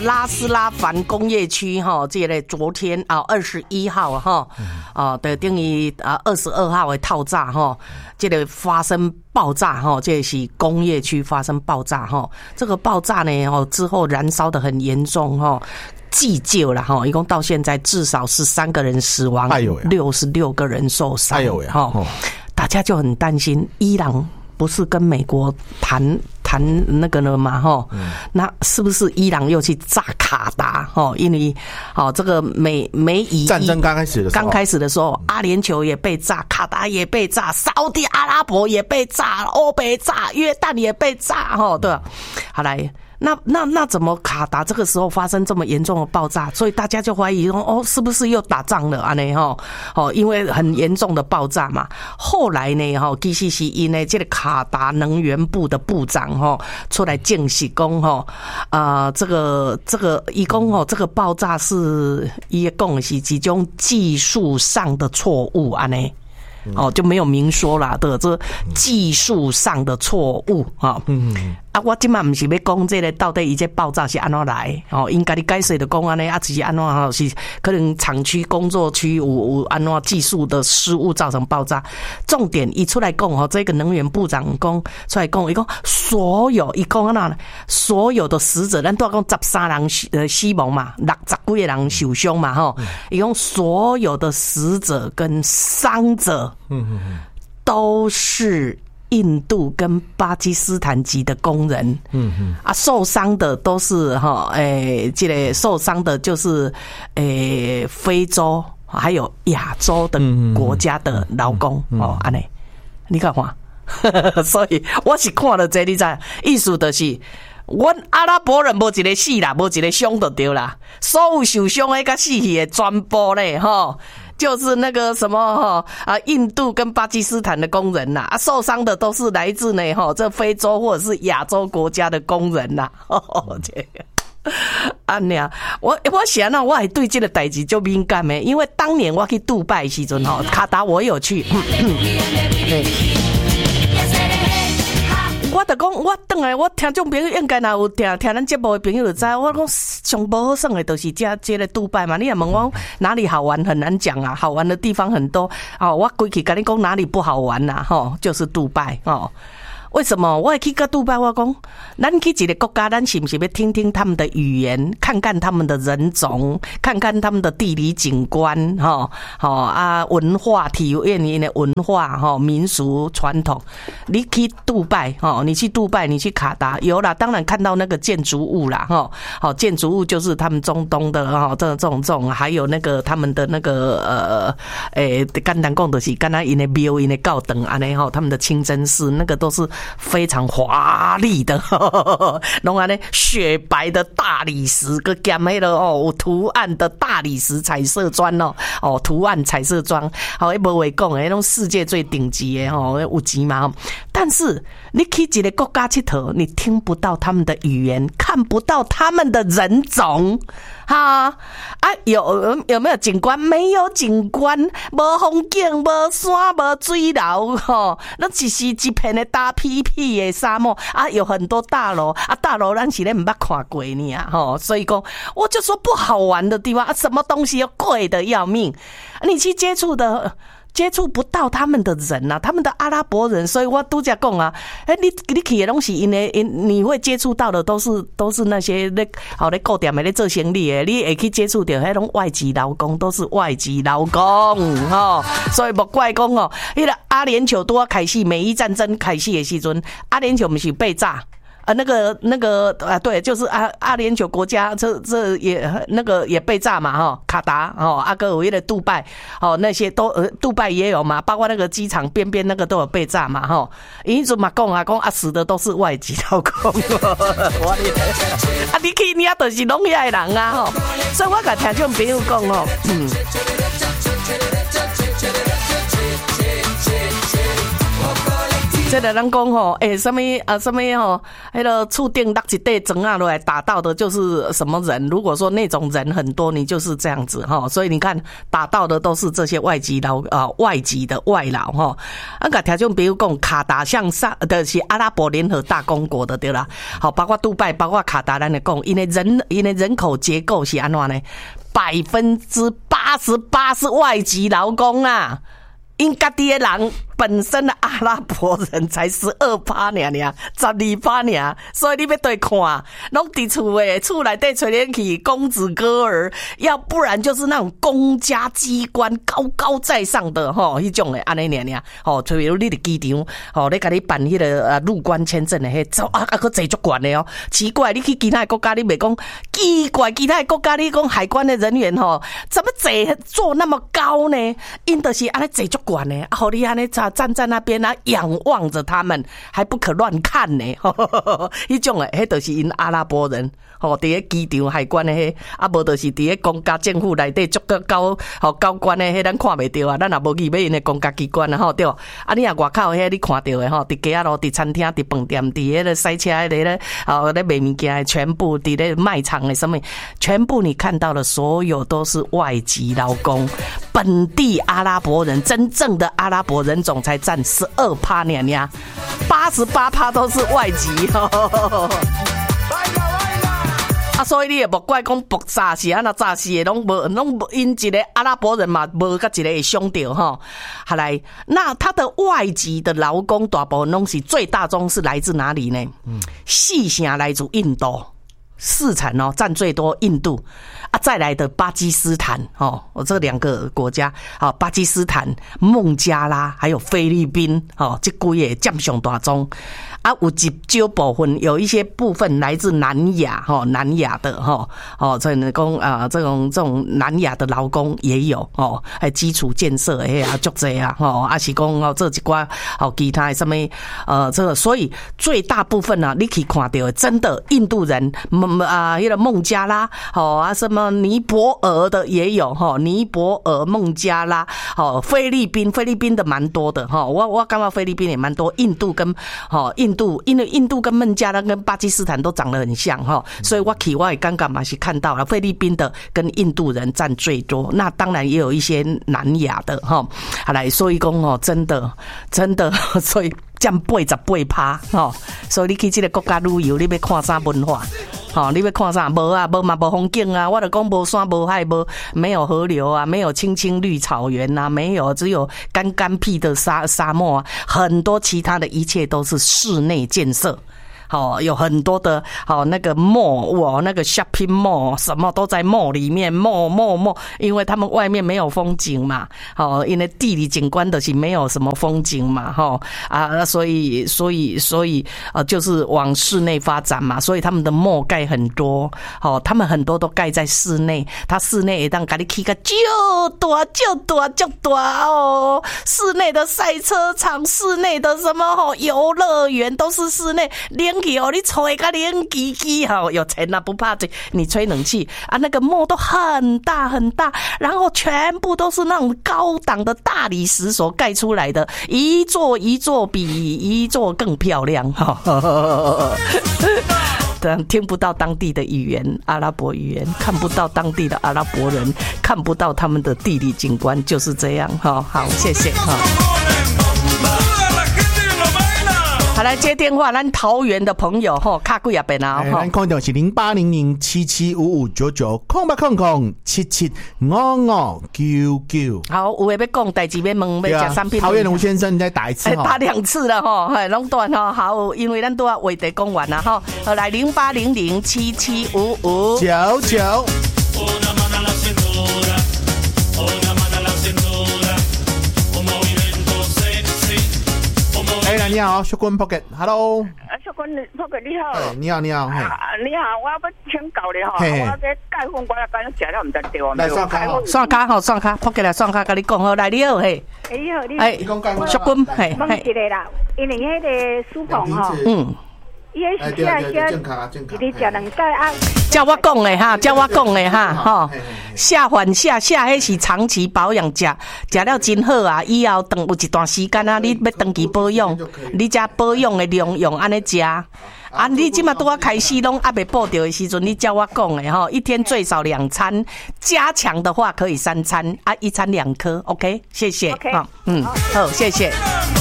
拉斯拉凡工业区哈，这个昨天啊21号哈，的等于22号的透炸哈，这个发生爆炸哈，这是工业区发生爆炸哈，这个爆炸呢之后燃烧得很严重哈。计救了哈，一共到现在至少13个人死亡，66个人受伤。大家就很担心，伊朗不是跟美国谈那个了嘛哈？那是不是伊朗又去炸卡达哈？因为这个美以战争刚开始的时候， 阿联酋也被炸，卡达也被炸，沙特阿拉伯也被炸，欧被炸，约旦也被炸哈。对，好来。那怎么卡达这个时候发生这么严重的爆炸？所以大家就怀疑说，是不是又打仗了啊？呢因为很严重的爆炸嘛。后来呢其实是因为这个卡达能源部的部长出来证实说这个伊讲这个爆炸是伊讲的是一种技术上的错误啊呢。就没有明说啦的，这技术上的错误我今晚不是要讲这个到底一这爆炸是安怎来应该你解释的讲安尼是安怎是可能厂区工作区有安怎技术的失误造成爆炸。重点一出来讲这个能源部长讲出来讲，伊讲所有伊讲安怎所有的死者，咱都讲13人死亡嘛，60几个人受伤嘛伊讲所有的死者跟伤者都是印度跟巴基斯坦籍的工人，受伤的都是这个受伤的就是非洲还有亚洲的国家的劳工安尼，你看看，所以我是看了这，你知意思就是。阮阿拉伯人无一个死啦，无一个伤就对啦。所有受伤的甲死去的全部咧，就是那个什么印度跟巴基斯坦的工人呐，受伤的都是来自呢这非洲或者是亚洲国家的工人呐。我想我还对这个代志就敏感的，因为当年我去杜拜的时阵卡达我有去。我就讲，我回来，我听众朋友应该若有听咱节目的朋友就知，我讲上不好耍的，就是这个杜拜嘛。你也问我哪里好玩，很难讲啊，好玩的地方很多我规起跟你讲哪里不好玩呐就是杜拜为什么我会去到杜拜？我讲，咱去一个国家，咱是不是要听听他们的语言，看看他们的人种，看看他们的地理景观，文化体验因的文化民俗传统。你去杜拜你去杜拜，你去卡达有啦，当然看到那个建筑物啦建筑物就是他们中东的这种，还有那个他们的那个简单讲就是敢若因的庙因的教堂安尼他们的清真寺那个都是。非常华丽的，弄安呢雪白的大理石，个兼迄个有图案的大理石彩色砖图案彩色砖，迄无话讲诶，那种世界最顶级的有钱嘛。但是你去一个国家佚佗，你听不到他们的语言，看不到他们的人种。有没有景观？没有景观，没风景，没山，没水流那只是一片的大屁屁的沙漠有很多大楼大楼咱是咧唔捌看过呢所以讲我就说不好玩的地方什么东西又贵的要命，你去接触不到他们的人他们的阿拉伯人，所以我都在讲你去的东西你会接触到的都是那些咧顾店的咧做生意的，你会去接触到那种外籍劳工，都是外籍劳工所以莫怪讲那个阿联酋都要开始美伊战争开始的时阵，阿联酋不是被炸。对，就是阿联酋国家，这也那个也被炸嘛卡达个有那个杜拜那些都杜拜也有嘛，包括那个机场边边那个都有被炸嘛因此嘛讲死的都是外籍劳工你去你就是拢遐的人所以我甲听众朋友讲这个人讲吼，什么吼，那个厝顶落一块砖啊落来，打到的就是什么人？如果说那种人很多，你就是这样子哈。所以你看，打到的都是这些外籍的外劳哈。个条件比如讲，卡达向上的是阿拉伯联合大公国的对啦。好，包括杜拜，包括卡达，咱来讲，因为人口结构是安怎呢？88%是外籍劳工啊，因家己的人。本身的阿拉伯人才12%尔，12%，所以你要对看，拢伫厝诶，厝内底吹冷气，公子哥儿，要不然就是那种公家机关高高在上的吼，迄种诶，安尼尔，吼，比如你伫机场，吼，你甲你办迄个入关签证诶，迄个坐足悬诶哦，奇怪，你去其他国家，你袂讲奇怪，其他国家你讲海关的人员吼，怎么坐那么高呢？因就是安尼坐足悬诶，互你安尼站在那边啊，仰望着他们，还不可乱看呢。迄种诶，迄就是因阿拉伯人，伫咧机场海关诶，无就是伫咧公家政府内底足个高官诶，迄咱看袂到啊，咱也无去买因诶公家机关啊，吼对。你若外口迄你看到诶吼，伫街仔路、伫餐厅、伫饭店、伫迄个赛车迄咧咧卖物件诶，全部伫咧卖场诶，什么，全部你看到的所有都是外籍劳工，本地阿拉伯人，真正的阿拉伯人种才占12%呀，88%都是外籍所以你也不怪讲爆炸是安那炸是的，拢无因一个阿拉伯人嘛，无甲一个会伤到哈。好来，那他的外籍的劳工大部分拢是最大宗是来自哪里呢？细成来自印度。市场占最多，印度再来的巴基斯坦这两个国家巴基斯坦、孟加拉还有菲律宾这几个占上大宗有一小部分有一些部分来自南亚南亚的这种南亚的劳工也有还基础建设足多啊是讲这一寡其他什么这个，所以最大部分你可以看到真的印度人那个孟加拉什么尼泊尔的也有尼泊尔、孟加拉菲律宾的蛮多的我感觉菲律宾也蛮多，印度跟因为印度跟孟加拉跟巴基斯坦都长得很像所以我也刚刚嘛是看到了菲律宾的跟印度人占最多，那当然也有一些南亚的好来，所以讲真的所以占88%所以你去这个国家旅游，你要看啥文化你要看啥？无风景啊！我就讲无山无海，没有河流啊，没有青青绿草原啊，没有，只有干僻的沙漠啊，很多其他的一切都是室内建设。有很多的那个 mall 那个 shopping mall 什么都在 mall 里面 mall 因为他们外面没有风景嘛因为地理景观的是没有什么风景嘛所以就是往室内发展嘛，所以他们的 mall 盖很多他们很多都盖在室内，他室内会当给你起个就大室内的赛车场，室内的什么游乐园都是室内你吹个冷气机有钱啊不怕这你吹冷气那个梦都很大很大，然后全部都是那种高档的大理石所盖出来的，一座一座比一座更漂亮但听不到当地的语言，阿拉伯语言，看不到当地的阿拉伯人，看不到他们的地理景观，就是这样好，谢谢好，来接电话，咱桃园的朋友卡几啊遍啊咱看到是0800775599，0800775599。 好，有的要讲代志要问要吃产品。 桃园吴先生，你再打一次打2次了拢断好，因为咱都要话题讲完了好，来0800775599。你好， 小quân Pocket，Hello。 小quân Pocket 你好。 你好。你好， 我要请教你我这盖粉我刚刚吃了唔得对哦。 来刷卡 Pocket 来刷卡，跟你讲好，来你好嘿。 你好， 你讲盖粉。 小quân 问一个啦，因为迄个书棚伊是正确，你食2盖啊。 照我讲的哈，照我讲的哈，吼，下缓下迄是长期保养，食了真好啊。以后等有一段时间啊，你要长期保养，你才保养的量用安尼食。啊，你即马拄啊开始拢还没报到的时阵，你照我讲的吼，一天最少2餐，加强的话可以3餐啊，1餐2颗 ，OK， 谢谢，好，好，谢谢。